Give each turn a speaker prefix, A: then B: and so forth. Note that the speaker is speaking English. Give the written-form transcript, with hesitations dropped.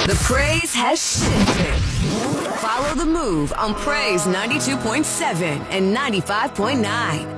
A: The praise has shifted. Follow the move on Praise 92.7 and 95.9.